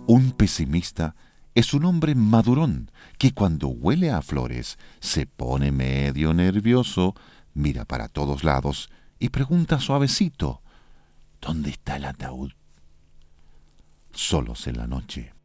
Un pesimista es un hombre madurón que cuando huele a flores se pone medio nervioso, mira para todos lados y pregunta suavecito, ¿dónde está el ataúd? Solos en la noche.